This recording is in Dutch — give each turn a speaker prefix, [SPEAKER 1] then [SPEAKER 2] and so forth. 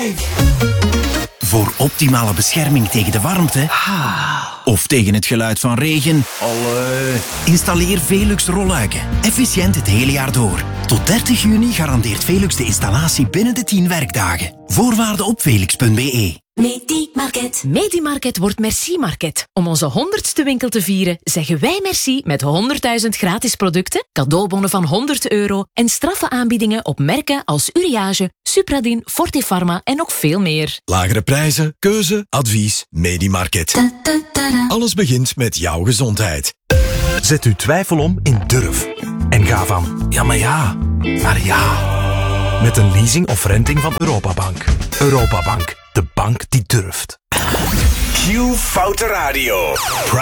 [SPEAKER 1] Voor optimale bescherming tegen de warmte of tegen het geluid van regen, installeer Velux rolluiken. Efficiënt het hele jaar door. Tot 30 juni garandeert Velux de installatie binnen de 10 werkdagen. Voorwaarden op velux.be.
[SPEAKER 2] Medimarket. Medimarket wordt Merci Market. Om onze 100ste winkel te vieren, zeggen wij merci met 100.000 gratis producten, cadeaubonnen van €100 en straffe aanbiedingen op merken als Uriage, Supradin, Fortifarma en nog veel meer.
[SPEAKER 3] Lagere prijzen, keuze, advies, Medimarket. Alles begint met jouw gezondheid.
[SPEAKER 4] Zet uw twijfel om in durf. En ga van ja, maar ja, naar ja. Met een leasing of renting van Europabank. Europabank, de bank die durft.
[SPEAKER 5] Q Foute Radio.